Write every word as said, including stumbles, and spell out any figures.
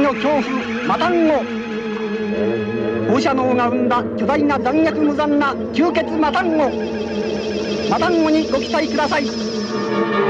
の恐怖マタンゴ。放射能が生んだ巨大な残虐無残な吸血マタンゴ。マタンゴにご期待ください。